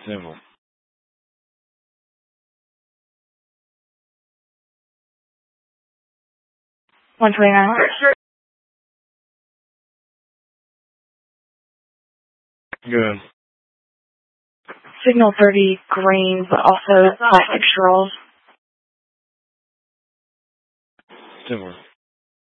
Simple. 129. Good. Signal 30 green, but also plastic straws. Simple.